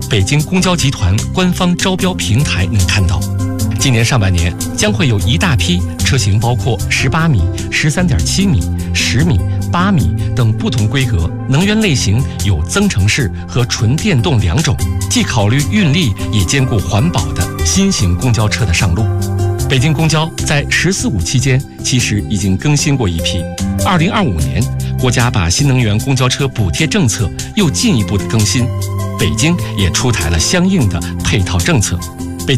北京公交集团官方招标平台能看到，今年上半年将会有一大批车型，包括18米、13.7米、10米、8米等不同规格，能源类型有增程式和纯电动2种，既考虑运力也兼顾环保的新型公交车的上路。北京公交在“14·5”期间其实已经更新过一批。2025年，国家把新能源公交车补贴政策又进一步的更新，北京也出台了相应的配套政策。